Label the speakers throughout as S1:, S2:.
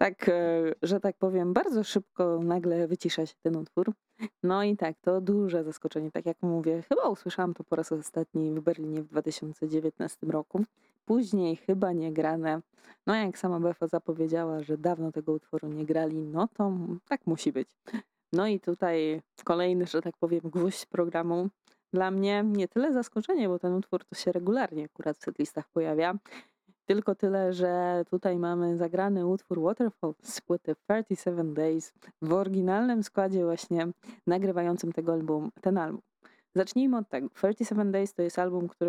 S1: że tak powiem, bardzo szybko nagle wycisza się ten utwór. No i tak, to duże zaskoczenie. Tak jak mówię, chyba usłyszałam to po raz ostatni w Berlinie w 2019 roku. Później chyba nie grane. No jak sama Befa zapowiedziała, że dawno tego utworu nie grali, no to tak musi być. No i tutaj kolejny, że tak powiem, gwóźdź programu. Dla mnie nie tyle zaskoczenie, bo ten utwór to się regularnie akurat w setlistach pojawia. Tylko tyle, że tutaj mamy zagrany utwór Waterfall z płyty 37 Days w oryginalnym składzie właśnie nagrywającym ten album. Zacznijmy od tego. 37 Days to jest album, który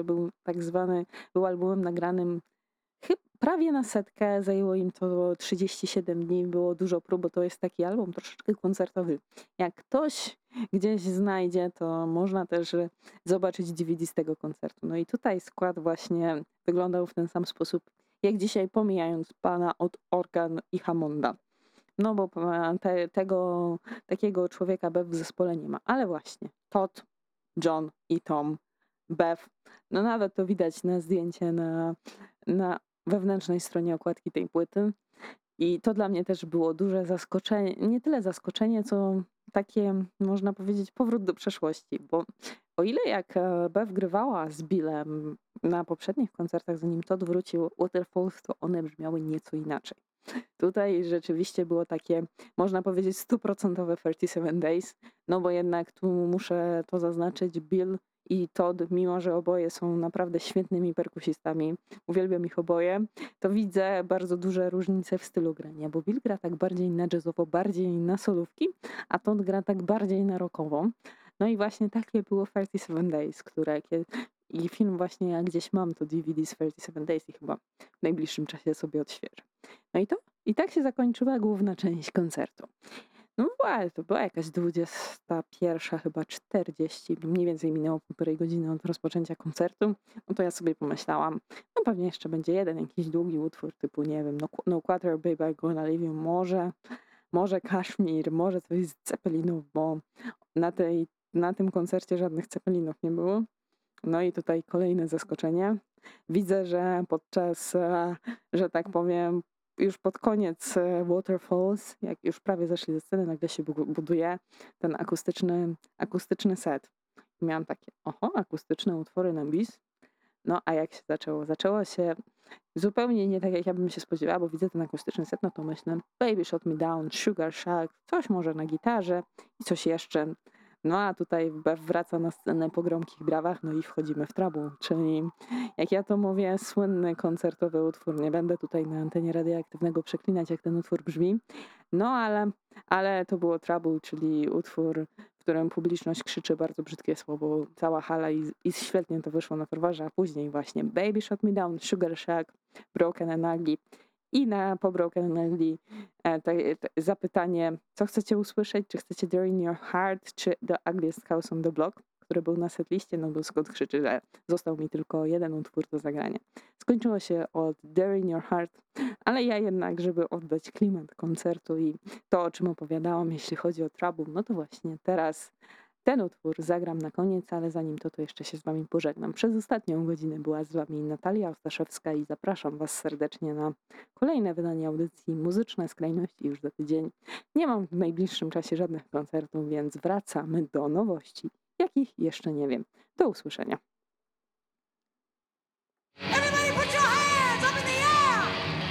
S1: był albumem nagranym prawie na setkę, zajęło im to 37 dni, było dużo prób, bo to jest taki album troszeczkę koncertowy. Jak ktoś gdzieś znajdzie, to można też zobaczyć DVD z tego koncertu. No i tutaj skład właśnie wyglądał w ten sam sposób, jak dzisiaj, pomijając pana od organ i Hammonda. No bo tego takiego człowieka Bev w zespole nie ma. Ale właśnie Todd, John i Tom, Bev, no nawet to widać na zdjęcie na wewnętrznej stronie okładki tej płyty. I to dla mnie też było duże zaskoczenie. Nie tyle zaskoczenie, co takie, można powiedzieć, powrót do przeszłości. Bo o ile jak Bev grywała z Billem na poprzednich koncertach, zanim Todd wrócił, Waterfalls, to one brzmiały nieco inaczej. Tutaj rzeczywiście było takie, można powiedzieć, 100% 37 Days, no bo jednak tu muszę to zaznaczyć, Bill i Todd, mimo że oboje są naprawdę świetnymi perkusistami, uwielbiam ich oboje, to widzę bardzo duże różnice w stylu grania, bo Bill gra tak bardziej na jazzowo, bardziej na solówki, a Todd gra tak bardziej na rockowo. No i właśnie takie było 37 Days, i film właśnie, ja gdzieś mam to DVD z 37 Days i chyba w najbliższym czasie sobie odświeżę. No i tak się zakończyła główna część koncertu. No to była jakaś 21 chyba 40, mniej więcej minęło 1,5 godziny od rozpoczęcia koncertu. No to ja sobie pomyślałam, no pewnie jeszcze będzie jeden jakiś długi utwór typu, nie wiem, No Quarter Baby I'm Gonna Leave You, może Kashmir, może coś z Zeppelinów, bo na tym koncercie żadnych Zeppelinów nie było. No i tutaj kolejne zaskoczenie. Widzę, że że tak powiem, już pod koniec Waterfalls, jak już prawie zeszli ze sceny, nagle się buduje ten akustyczny set. Miałam takie, akustyczne utwory na bis. No a jak się zaczęło? Zaczęło się zupełnie nie tak, jak ja bym się spodziewała, bo widzę ten akustyczny set, no to myślę Baby Shut Me Down, Sugar Shack, coś może na gitarze i coś jeszcze. No a tutaj Bev wraca na scenę po gromkich brawach, no i wchodzimy w Trouble, czyli jak ja to mówię, słynny koncertowy utwór. Nie będę tutaj na antenie radioaktywnego przeklinać, jak ten utwór brzmi. No ale to było Trouble, czyli utwór, w którym publiczność krzyczy bardzo brzydkie słowo, cała hala i świetnie to wyszło na Torwarze, a później właśnie Baby Shut Me Down, Sugar Shack, Broken and Ugly. I po Broken and Ugly zapytanie, co chcecie usłyszeć, czy chcecie There in Your Heart, czy The Ugliest House on the Block, który był na setliście, no bo Scott krzyczy, że został mi tylko jeden utwór do zagrania. Skończyło się od There in Your Heart, ale ja jednak, żeby oddać klimat koncertu i to, o czym opowiadałam, jeśli chodzi o Trouble, no to właśnie teraz ten utwór zagram na koniec, ale zanim to jeszcze się z wami pożegnam. Przez ostatnią godzinę była z wami Natalia Ostaszewska i zapraszam was serdecznie na kolejne wydanie audycji Muzyczne Skrajności już za tydzień. Nie mam w najbliższym czasie żadnych koncertów, więc wracamy do nowości, jakich jeszcze nie wiem. Do usłyszenia.
S2: Everybody put your hands